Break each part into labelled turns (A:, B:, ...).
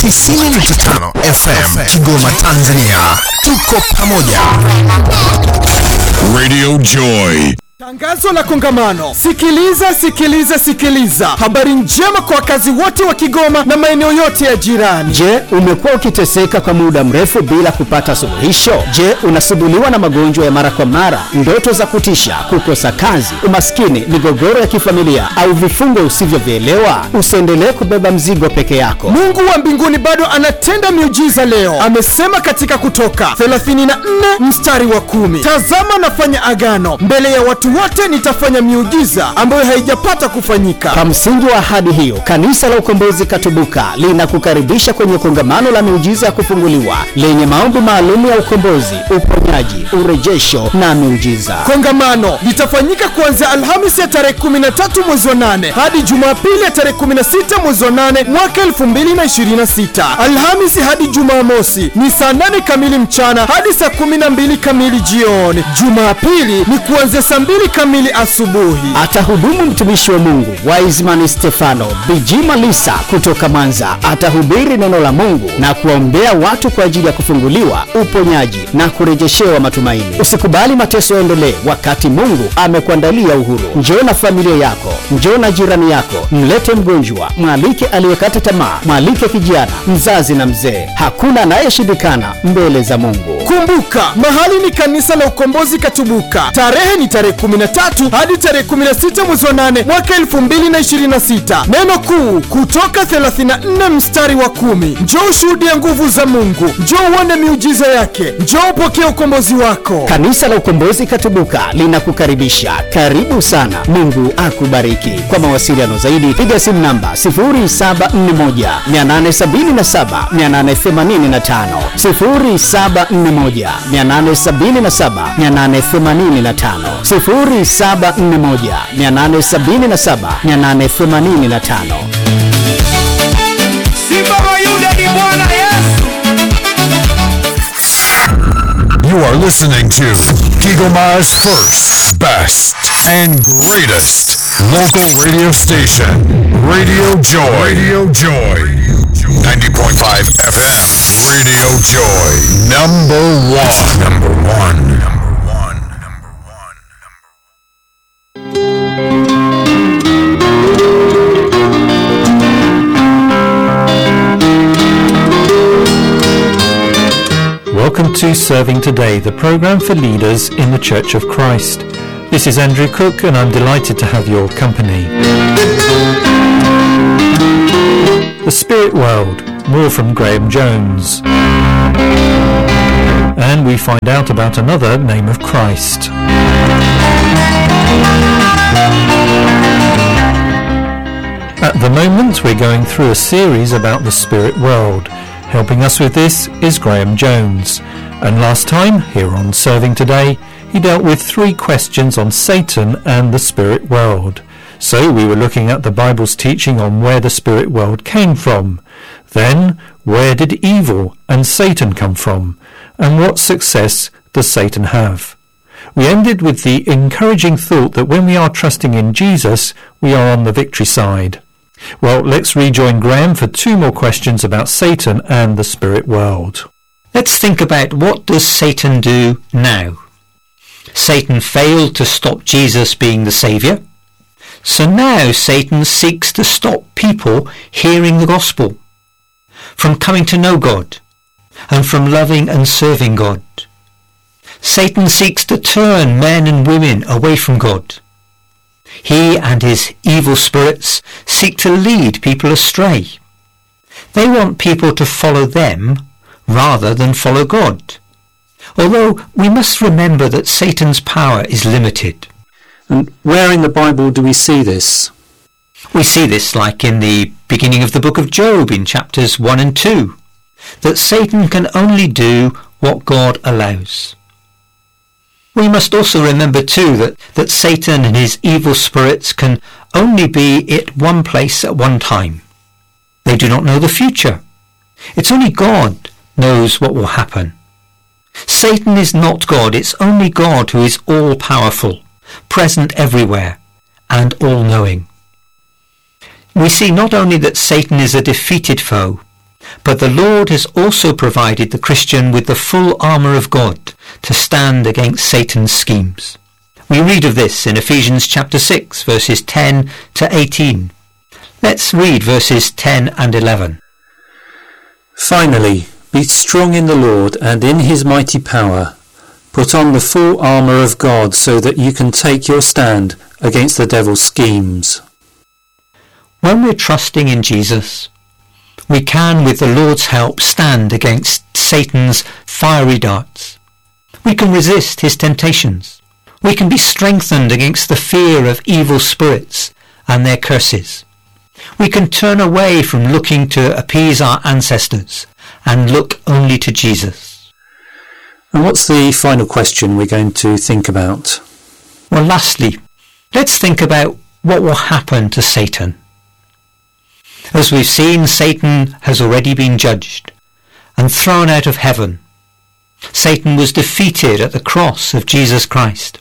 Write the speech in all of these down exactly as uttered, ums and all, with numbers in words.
A: tisini nukta tano F M Kigoma, Tanzania. Tuko pamoja. Radio Joy.
B: Tangazo la kongamano. Sikiliza, sikiliza, sikiliza. Habari njema kwa wakazi wote wa Kigoma na maeneo yote ya jirani.
C: Je, umekuwa ukiteseka kwa muda mrefu bila kupata suluhisho? Je, unasumbuliwa na magonjwa ya mara kwa mara, ndoto za kutisha, kukosa kazi, umaskini, migogoro ya kifamilia au vifungo usivyovielewa? Usiendelee kubeba mzigo peke yako.
B: Mungu wa mbinguni bado anatenda miujiza leo. Amesema katika Kutoka thelathini na nne mstari wa kumi, tazama nafanya agano mbele ya watu wote, nitafanya miujiza ambayo haijapata kufanyika.
C: Kwa msingi wa ahadi hiyo, Kanisa la Ukombozi Katubuka linakukaribisha kwenye kongamano la miujiza ya kufunguliwa lenye maombi maalum ya ukombozi, uponyaji, urejesho na miujiza.
B: Kongamano litafanyika kuanzia Alhamisi ya tarehe kumi na tatu mwezi wa nane hadi Jumapili ya tarehe kumi na sita mwezi wa nane mwaka elfu mbili na ishirini na sita. Alhamisi hadi Jumamosi ni saa nane kamili mchana hadi saa kumi na mbili kamili jioni. Jumapili ni kuanzia saa mbili kamili asubuhi.
C: Atahudumu mtumishi wa Mungu Wiseman Stefano Bijima Lisa kutoka Mwanza. Atahubiri neno la Mungu na kuombea watu kwa ajili ya kufunguliwa, uponyaji na kurejeshewa matumaini. Usikubali mateso yaendelee wakati Mungu amekuandalia uhuru. Njoo na familia yako, njoo na jirani yako, mlete mgonjwa, mwalike aliyekata tamaa, mwalike kijana, mzazi na mzee. Hakuna anayeshindikana mbele za Mungu.
B: Kumbuka, mahali ni Kanisa la Ukombozi Katubuka. Tarehe ni tarehe kumi na tatu hadi tarehe kumi na sita mwezi wa nane mwaka elfu mbili na ishirini na sita. Neno kuu Kutoka thelathini na nne mstari wa kumi. Njoo ushuhudie nguvu za Mungu, njoo uone miujiza yake, njoo upokee ukombozi wako.
C: Kanisa la Ukombozi Katubuka linakukaribisha. Karibu sana. Mungu akubariki. Kwa mawasiliano zaidi piga simu namba sifuri saba nne moja mia nane sabini na saba mia nane themanini na tano, sifuri saba nne moja mia nane sabini na saba mia nane themanini na tano, sifuri saba nne moja mia nane sabini na saba mia nane themanini na tano.
D: Simba wa Yuda ni Bwana Yesu.
A: You are listening to Kigoma's first, best, and greatest local radio station, Radio Joy. Radio Joy. ninety point five F M. Radio Joy. Number one. Number one. Number one. Number one.
E: Welcome to Serving Today, the program for leaders in the Church of Christ. This is Andrew Cook and I'm delighted to have your company. The Spirit World, more from Graham Jones. And we find out about another name of Christ. At the moment we're going through a series about the Spirit World. Helping us with this is Graham Jones. And last time, here on Serving Today, he dealt with three questions on Satan and the spirit world. So we were looking at the Bible's teaching on where the spirit world came from. Then, where did evil and Satan come from? And what success does Satan have? We ended with the encouraging thought that when we are trusting in Jesus, we are on the victory side. Well, let's rejoin Graham for two more questions about Satan and the spirit world.
F: Let's think about, what does Satan do now? Satan failed to stop Jesus being the Saviour. So now Satan seeks to stop people hearing the gospel, from coming to know God, and from loving and serving God. Satan seeks to turn men and women away from God. He and his evil spirits seek to lead people astray. They want people to follow them rather than follow God. Although we must remember that Satan's power is limited.
E: And where in the Bible do we see this?
F: We see this like in the beginning of the book of Job in chapters one and two, that Satan can only do what God allows. We must also remember too that, that Satan and his evil spirits can only be at one place at one time. They do not know the future. It's only God knows what will happen. Satan is not God. It's only God who is all-powerful, present everywhere, and all-knowing. We see not only that Satan is a defeated foe, But the Lord has also provided the Christian with the full armour of God to stand against Satan's schemes. We read of this in Ephesians chapter six, verses ten to eighteen. Let's read verses ten and eleven.
G: Finally, be strong in the Lord and in his mighty power. Put on the full armour of God so that you can take your stand against the devil's schemes.
F: When we're trusting in Jesus, we can, with the Lord's help, stand against Satan's fiery darts. We can resist his temptations. We can be strengthened against the fear of evil spirits and their curses. We can turn away from looking to appease our ancestors and look only to Jesus.
G: And what's the final question we're going to think about?
F: Well, lastly, let's think about what will happen to Satan. As we've seen, Satan has already been judged and thrown out of heaven. Satan was defeated at the cross of Jesus Christ.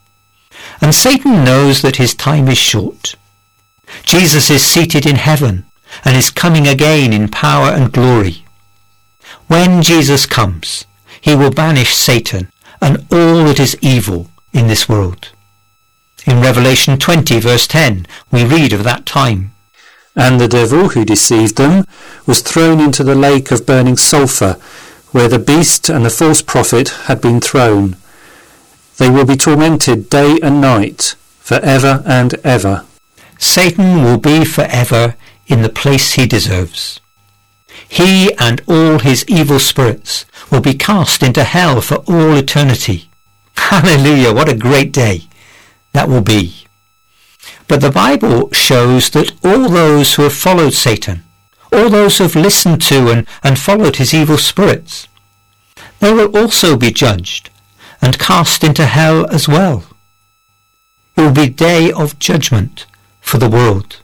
F: And Satan knows that his time is short. Jesus is seated in heaven and is coming again in power and glory. When Jesus comes, he will banish Satan and all that is evil in this world. In Revelation twenty, verse ten, we read of that time.
G: And the devil who deceived them was thrown into the lake of burning sulphur, where the beast and the false prophet had been thrown. They will be tormented day and night, for ever and ever.
F: Satan will be forever in the place he deserves. He and all his evil spirits will be cast into hell for all eternity. Hallelujah, what a great day that will be. But the Bible shows that all those who have followed Satan, all those who have listened to and, and followed his evil spirits, they will also be judged and cast into hell as well. It will be a day of judgment for the world.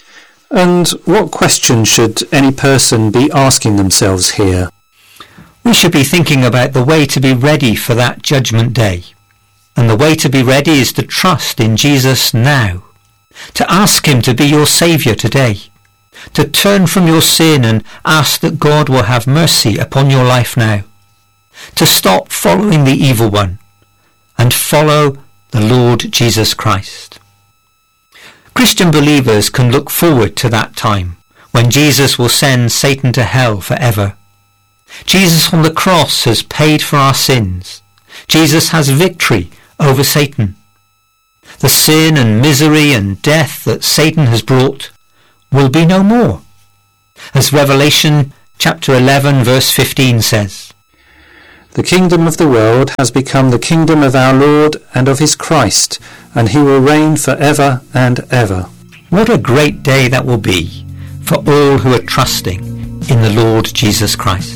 G: And what question should any person be asking themselves here?
F: We should be thinking about the way to be ready for that judgment day. And the way to be ready is to trust in Jesus now, to ask him to be your Saviour today, to turn from your sin and ask that God will have mercy upon your life now, to stop following the evil one and follow the Lord Jesus Christ. Christian believers can look forward to that time when Jesus will send Satan to hell forever. Jesus on the cross has paid for our sins. Jesus has victory over Satan. The sin and misery and death that Satan has brought will be no more. As Revelation chapter eleven verse fifteen says,
G: The kingdom of the world has become the kingdom of our Lord and of his Christ, and he will reign for ever and ever.
F: What a great day that will be for all who are trusting in the Lord Jesus Christ.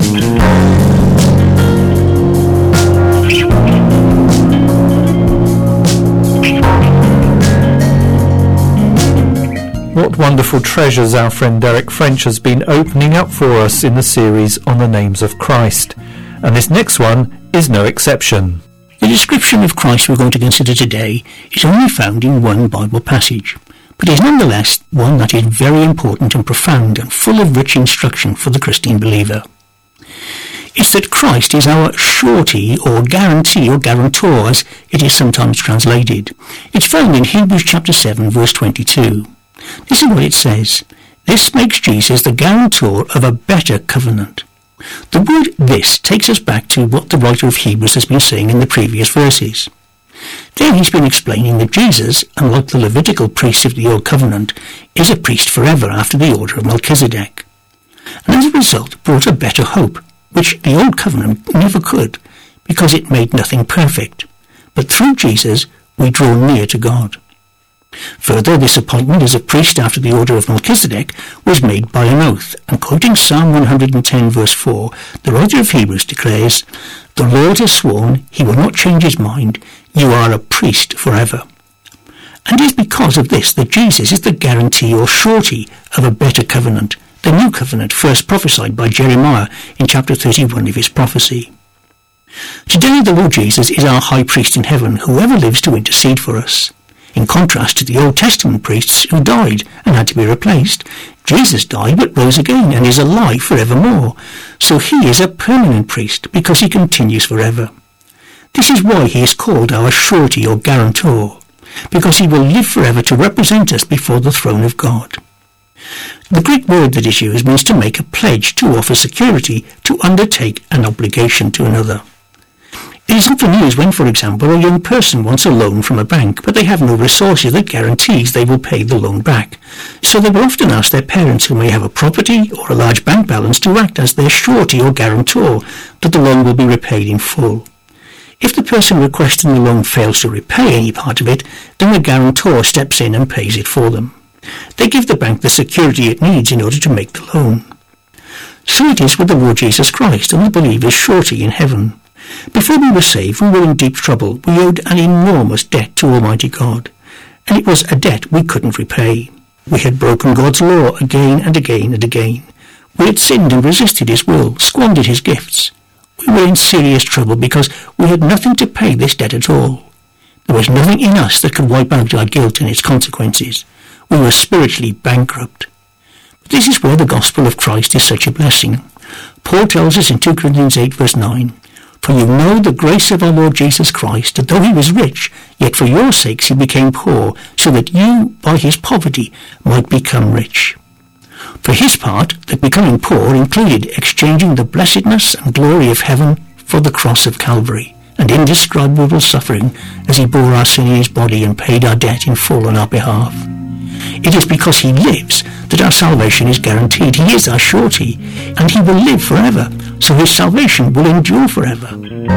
E: What wonderful treasures our friend Derek French has been opening up for us in the series on the names of Christ. And this next one is no exception.
H: The description of Christ we're going to consider today is only found in one Bible passage, but is nonetheless one that is very important and profound and full of rich instruction for the Christian believer. It's that Christ is our surety or guarantee or guarantor, as it is sometimes translated. It's found in Hebrews chapter seven verse twenty-two. This is what it says. This makes Jesus the guarantor of a better covenant. The word this takes us back to what the writer of Hebrews has been saying in the previous verses. There he's been explaining that Jesus, unlike the Levitical priests of the Old Covenant, is a priest forever after the order of Melchizedek, and as a result brought a better hope, which the Old Covenant never could, because it made nothing perfect. But through Jesus we draw near to God. Further, this appointment as a priest after the order of Melchizedek was made by an oath, and quoting Psalm one hundred ten verse four, the writer of Hebrews declares, The Lord has sworn, he will not change his mind, you are a priest forever. And it is because of this that Jesus is the guarantee or surety of a better covenant, the new covenant first prophesied by Jeremiah in chapter thirty-one of his prophecy. Today the Lord Jesus is our high priest in heaven, who ever lives to intercede for us. In contrast to the Old Testament priests who died and had to be replaced, Jesus died but rose again and is alive forevermore. So he is a permanent priest because he continues forever. This is why he is called our surety or guarantor, because he will live forever to represent us before the throne of God. The Greek word that is used means to make a pledge, to offer security, to undertake an obligation to another. It is often used when, for example, a young person wants a loan from a bank, but they have no resources that guarantees they will pay the loan back. So they will often ask their parents, who may have a property or a large bank balance, to act as their surety or guarantor, that the loan will be repaid in full. If the person requesting the loan fails to repay any part of it, then the guarantor steps in and pays it for them. They give the bank the security it needs in order to make the loan. So it is with the Lord Jesus Christ and the believer's surety in heaven. Before we were saved, we were in deep trouble. We owed an enormous debt to Almighty God, and it was a debt we couldn't repay. We had broken God's law again and again and again. We had sinned and resisted his will, squandered his gifts. We were in serious trouble because we had nothing to pay this debt at all. There was nothing in us that could wipe out our guilt and its consequences. We were spiritually bankrupt. But this is where the gospel of Christ is such a blessing. Paul tells us in Second Corinthians eight verse nine, "For you know the grace of our Lord Jesus Christ, that though he was rich, yet for your sakes he became poor, so that you, by his poverty, might become rich." For his part, the becoming poor included exchanging the blessedness and glory of heaven for the cross of Calvary, and indescribable suffering as he bore our sin in his body and paid our debt in full on our behalf. It is because he lives that our salvation is guaranteed. He is our surety, and he will live forever, so his salvation will endure forever.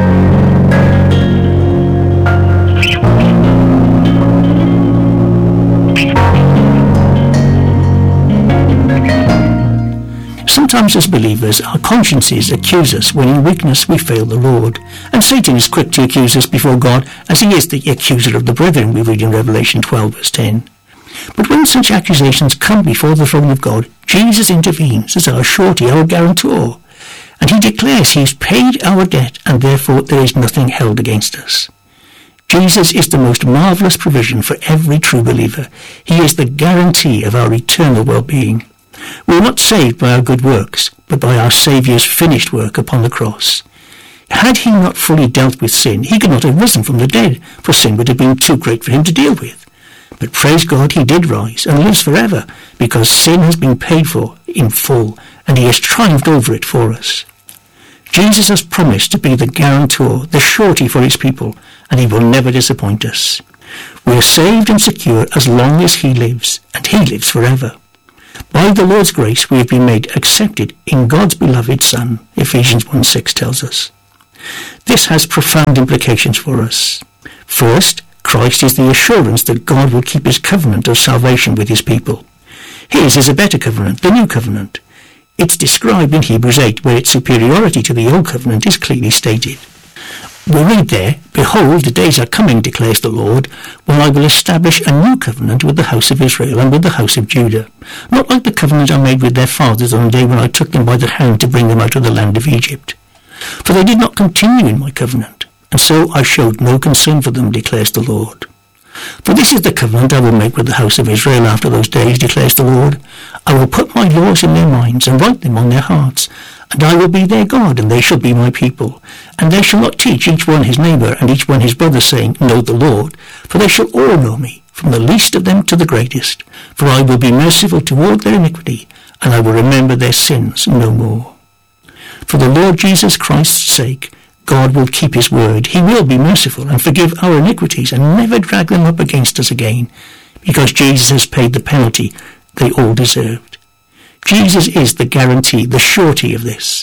H: Sometimes as believers, our consciences accuse us when in weakness we fail the Lord, and Satan is quick to accuse us before God, as he is the accuser of the brethren, we read in Revelation twelve verse ten. But when such accusations come before the throne of God, Jesus intervenes as our surety, our guarantor, and he declares he has paid our debt, and therefore there is nothing held against us. Jesus is the most marvellous provision for every true believer. He is the guarantee of our eternal well-being. We are not saved by our good works, but by our Saviour's finished work upon the cross. Had he not fully dealt with sin, he could not have risen from the dead, for sin would have been too great for him to deal with. But praise God, he did rise and lives forever, because sin has been paid for in full, and he has triumphed over it for us. Jesus has promised to be the guarantor, the surety for his people, and he will never disappoint us. We are saved and secure as long as he lives, and he lives forever. By the Lord's grace we have been made accepted in God's beloved Son, Ephesians one six tells us. This has profound implications for us. First, Christ is the assurance that God will keep his covenant of salvation with his people. His is a better covenant, the new covenant. It's described in Hebrews eight, where its superiority to the old covenant is clearly stated. We read there, "Behold, the days are coming, declares the Lord, when I will establish a new covenant with the house of Israel and with the house of Judah, not like the covenant I made with their fathers on the day when I took them by the hand to bring them out of the land of Egypt. For they did not continue in my covenant, and so I showed no concern for them, declares the Lord. For this is the covenant I will make with the house of Israel after those days, declares the Lord. I will put my laws in their minds and write them on their hearts, and I will be their God, and they shall be my people. And they shall not teach each one his neighbour and each one his brother, saying, Know the Lord, for they shall all know me, from the least of them to the greatest. For I will be merciful toward their iniquity, and I will remember their sins no more." For the Lord Jesus Christ's sake, God will keep his word. He will be merciful and forgive our iniquities and never drag them up against us again, because Jesus has paid the penalty they all deserved. Jesus is the guarantee, the surety of this.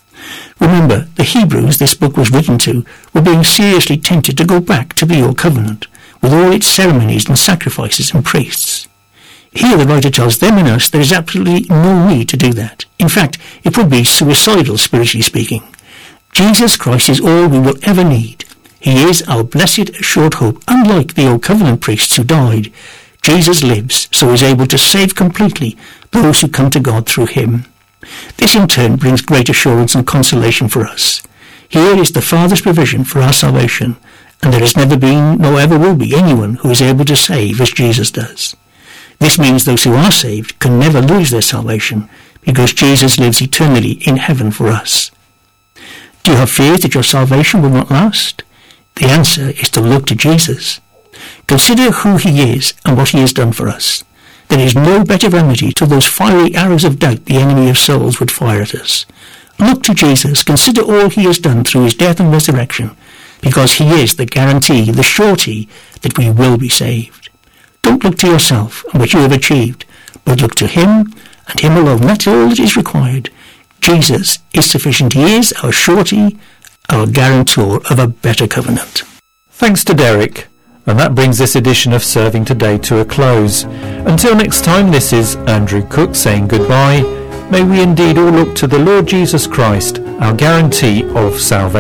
H: Remember, the Hebrews this book was written to were being seriously tempted to go back to the Old Covenant, with all its ceremonies and sacrifices and priests. Here the writer tells them and us there is absolutely no need to do that. In fact, it would be suicidal, spiritually speaking. Jesus Christ is all we will ever need. He is our blessed assured hope. Unlike the Old Covenant priests who died, Jesus lives, so is able to save completely those who come to God through him. This in turn brings great assurance and consolation for us. Here is the Father's provision for our salvation, and there has never been, nor ever will be, anyone who is able to save as Jesus does. This means those who are saved can never lose their salvation, because Jesus lives eternally in heaven for us. Do you have fears that your salvation will not last? The answer is to look to Jesus. Consider who he is and what he has done for us. There is no better remedy to those fiery arrows of doubt the enemy of souls would fire at us. Look to Jesus, consider all he has done through his death and resurrection, because he is the guarantee, the surety that we will be saved. Don't look to yourself and what you have achieved, but look to him and him alone. That's all that is required. Jesus is sufficient. He is our surety, our guarantor of a better covenant.
E: Thanks to Derek. And that brings this edition of Serving Today to a close. Until next time, this is Andrew Cook saying goodbye. May we indeed all look to the Lord Jesus Christ, our guarantee of salvation.